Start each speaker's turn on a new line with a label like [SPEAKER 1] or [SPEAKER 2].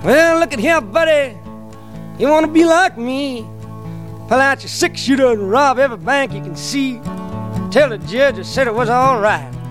[SPEAKER 1] Well, look at here, buddy. You want to be like me? Pull out your 6-shooter and rob every bank you can see. Tell the judge I said it was all right.